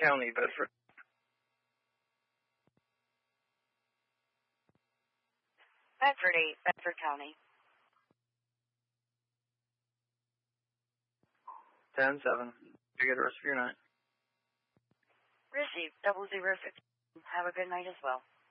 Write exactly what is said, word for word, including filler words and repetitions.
County, Bedford. Bedford eight, Bedford County. ten seven. You get the rest of your night. Received, double zero fifty. Have a good night as well.